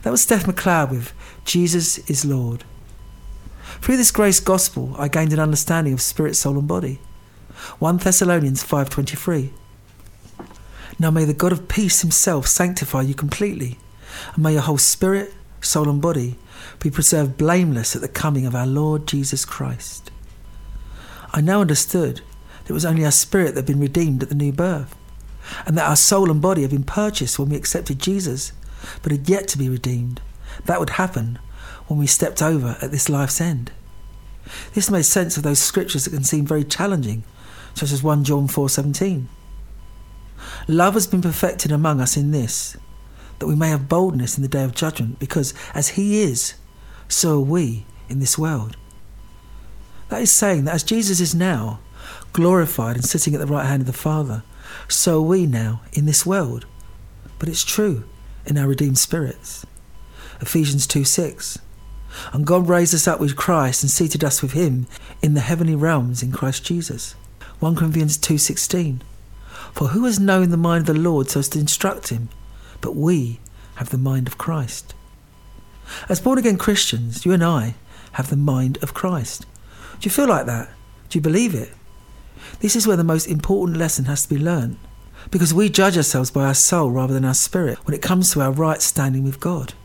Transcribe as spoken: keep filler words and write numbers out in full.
That was Steph McLeod with Jesus is Lord. Through this grace gospel, I gained an understanding of spirit, soul and body. First Thessalonians five twenty-three. Now may the God of peace himself sanctify you completely, and may your whole spirit, soul and body be preserved blameless at the coming of our Lord Jesus Christ. I now understood that it was only our spirit that had been redeemed at the new birth, and that our soul and body had been purchased when we accepted Jesus, but had yet to be redeemed. That would happen when we stepped over at this life's end. This made sense of those scriptures that can seem very challenging, such as First John four seventeen. Love has been perfected among us in this, that we may have boldness in the day of judgment, because as he is, so are we in this world. That is saying that as Jesus is now, glorified and sitting at the right hand of the Father, so are we now in this world. But it's true in our redeemed spirits. Ephesians two six. And God raised us up with Christ and seated us with him in the heavenly realms in Christ Jesus. First Corinthians two sixteen. For who has known the mind of the Lord so as to instruct him? But we have the mind of Christ. As born-again Christians, you and I have the mind of Christ. Do you feel like that? Do you believe it? This is where the most important lesson has to be learned, because we judge ourselves by our soul rather than our spirit when it comes to our right standing with God.